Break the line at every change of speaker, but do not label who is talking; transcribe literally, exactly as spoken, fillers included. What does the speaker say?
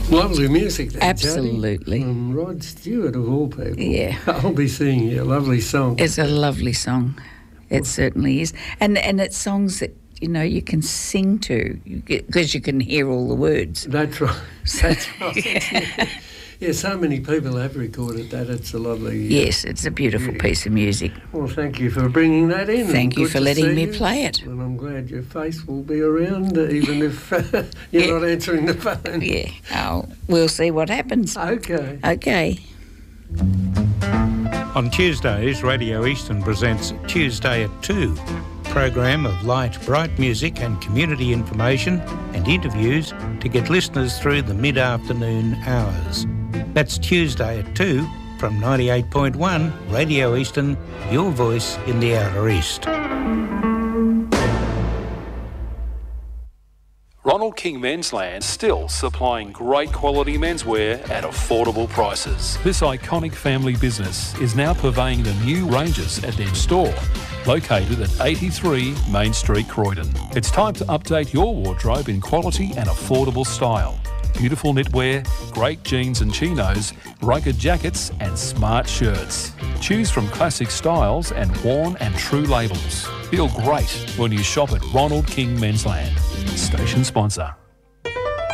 Lovely music there,
Absolutely.
Jodie, from Rod Stewart of all people.
Yeah.
I'll be singing you. Lovely song.
It's a lovely song. It certainly is. And and it's songs that, you know, you can sing to because you can hear all the words.
That's right. That's right. yeah. yeah, so many people have recorded that. It's a lovely...
Yes, it's a beautiful
yeah.
piece of music.
Well, thank you for bringing that in.
Thank you
Good
for
to
letting
see
me
you.
play it.
And I'm glad your face will be around, uh, even if uh, you're
Yeah.
not answering the phone.
Yeah. Oh, we'll see what happens.
Okay.
Okay.
On Tuesdays, Radio Eastern presents Tuesday at two, program of light, bright music and community information and interviews to get listeners through the mid-afternoon hours. That's Tuesday at two from ninety-eight point one Radio Eastern, your voice in the Outer East.
Ronald King Mensland still supplying great quality menswear at affordable prices. This iconic family business is now purveying the new ranges at their store, located at eighty-three Main Street, Croydon. It's time to update your wardrobe in quality and affordable style. Beautiful knitwear, great jeans and chinos, rugged jackets and smart shirts. Choose from classic styles and worn and true labels. Feel great when you shop at Ronald King Mensland. Station sponsor.